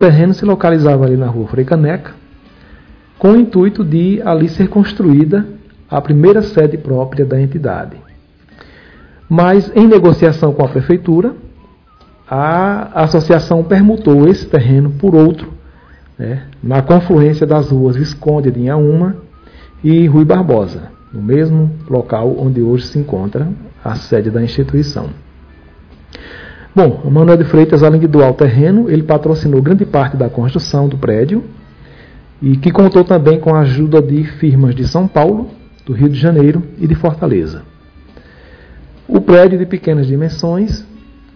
terreno se localizava ali na rua Frei Caneca, com o intuito de ali ser construída a primeira sede própria da entidade. Mas, em negociação com a prefeitura, a associação permutou esse terreno por outro, né, na confluência das ruas Visconde de Inhaúma e Rui Barbosa, no mesmo local onde hoje se encontra a sede da instituição. Bom, o Manuel de Freitas, além de doar o terreno, ele patrocinou grande parte da construção do prédio e que contou também com a ajuda de firmas de São Paulo, do Rio de Janeiro e de Fortaleza. O prédio de pequenas dimensões,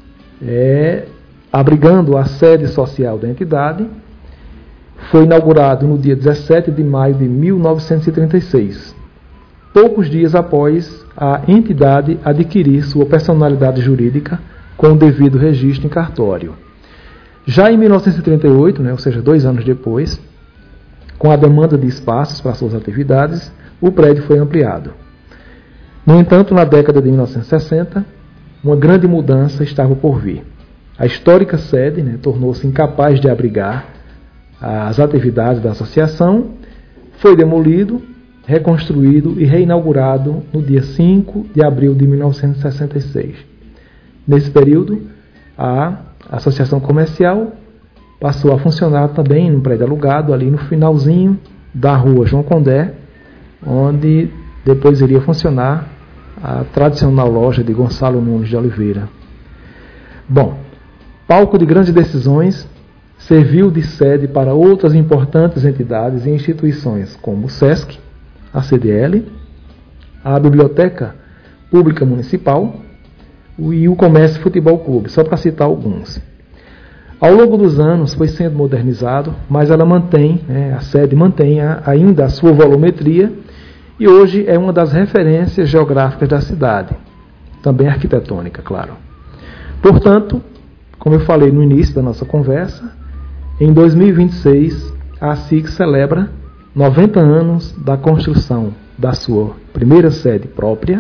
abrigando a sede social da entidade, foi inaugurado no dia 17 de maio de 1936, poucos dias após a entidade adquirir sua personalidade jurídica com o devido registro em cartório. Já em 1938, ou seja, 2 anos depois, com a demanda de espaços para suas atividades, o prédio foi ampliado. No entanto, na década de 1960, uma grande mudança estava por vir. A histórica sede tornou-se incapaz de abrigar as atividades da associação, foi demolido, reconstruído e reinaugurado no dia 5 de abril de 1966. Nesse período, a associação comercial passou a funcionar também num prédio alugado ali no finalzinho da rua João Condé, onde depois iria funcionar a tradicional loja de Gonçalo Nunes de Oliveira. Bom, palco de grandes decisões, serviu de sede para outras importantes entidades e instituições como o SESC, a CDL, a Biblioteca Pública Municipal e o Comércio Futebol Clube, só para citar alguns. Ao longo dos anos foi sendo modernizado, mas ela mantém, a sede mantém ainda a sua volumetria e hoje é uma das referências geográficas da cidade, também arquitetônica, claro. Portanto, como eu falei no início da nossa conversa, em 2026 a SIC celebra 90 anos da construção da sua primeira sede própria,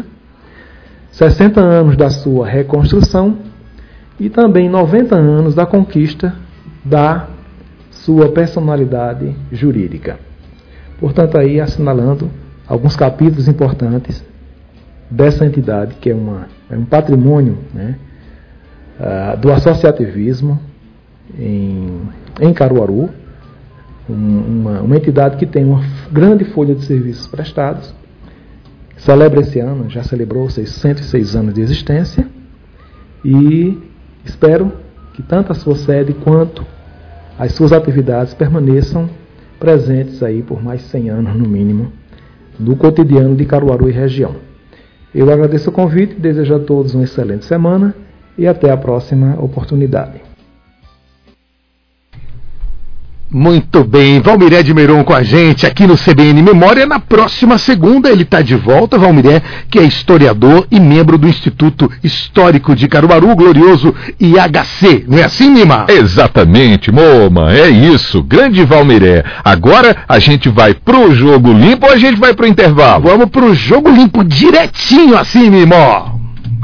60 anos da sua reconstrução e também 90 anos da conquista da sua personalidade jurídica. Portanto, aí assinalando alguns capítulos importantes dessa entidade, que é um patrimônio do associativismo em Caruaru, uma entidade que tem uma grande folha de serviços prestados, celebra esse ano, já celebrou seus 106 anos de existência, e espero que tanto a sua sede quanto as suas atividades permaneçam presentes aí por mais 100 anos no mínimo, no cotidiano de Caruaru e região. Eu agradeço o convite, desejo a todos uma excelente semana e até a próxima oportunidade. Muito bem, Valmiré de Meiron com a gente aqui no CBN Memória. Na próxima segunda ele está de volta, Valmiré, que é historiador e membro do Instituto Histórico de Caruaru, glorioso IHC. Não é assim, Lima? Exatamente, Moma, é isso, grande Valmiré. Agora a gente vai pro Jogo Limpo ou a gente vai pro intervalo? Vamos pro Jogo Limpo direitinho assim, Mimó.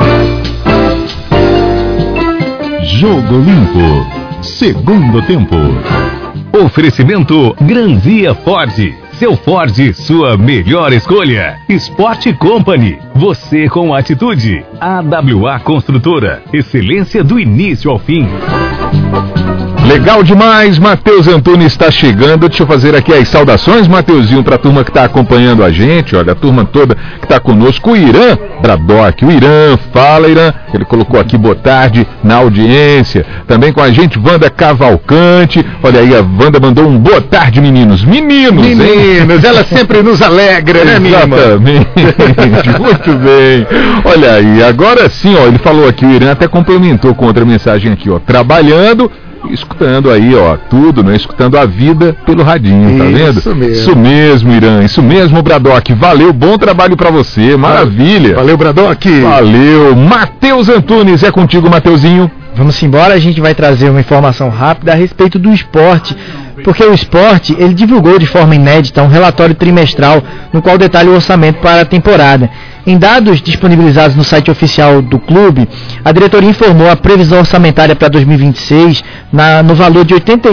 Jogo Limpo, segundo tempo. Oferecimento Granzia Ford. Seu Ford, sua melhor escolha. Sport Company. Você com atitude. AWA Construtora. Excelência do início ao fim. Legal demais, Matheus Antunes está chegando. Deixa eu fazer aqui as saudações, Mateuzinho, para a turma que está acompanhando a gente. Olha, a turma toda que está conosco. O Irã Bradock. O Irã, fala Irã. Ele colocou aqui boa tarde na audiência. Também com a gente, Wanda Cavalcante. Olha aí, a Wanda mandou um boa tarde, meninos. Meninos, ela sempre nos alegra, né, Mima? Exatamente, muito bem. Olha aí, agora sim, ó, ele falou aqui, o Irã até complementou com outra mensagem aqui, ó, trabalhando, escutando aí, ó, tudo, né, escutando a vida pelo radinho, tá vendo? Isso mesmo. Isso mesmo, Irã, isso mesmo, Bradock, valeu, bom trabalho pra você, maravilha. Valeu, Bradock. Valeu, Matheus Antunes, é contigo, Mateuzinho. Vamos embora, a gente vai trazer uma informação rápida a respeito do esporte, porque o esporte, ele divulgou de forma inédita um relatório trimestral no qual detalha o orçamento para a temporada. Em dados disponibilizados no site oficial do clube, a diretoria informou a previsão orçamentária para 2026 no valor de 81